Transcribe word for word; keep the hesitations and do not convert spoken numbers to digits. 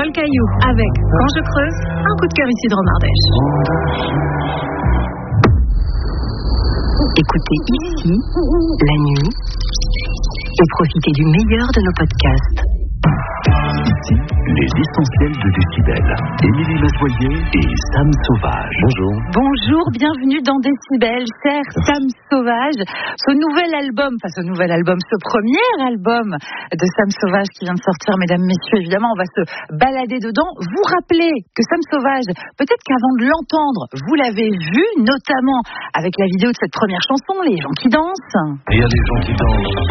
Paul Caillou avec Quand je creuse, un coup de cœur ici de Romardèche. Écoutez ici, la nuit, et profitez du meilleur de nos podcasts. Ici, les essentiels de Décibel. Émilie Masvoyer et Sam Sauvage. Bonjour. Bonjour, bienvenue dans Décibel, cher Sam Sauvage. Ce nouvel album, enfin ce nouvel album, ce premier album de Sam Sauvage qui vient de sortir, mesdames, messieurs, évidemment, on va se balader dedans. Vous rappelez que Sam Sauvage, peut-être qu'avant de l'entendre, vous l'avez vu, notamment avec la vidéo de cette première chanson, Les gens qui dansent. Il y a des gens qui dansent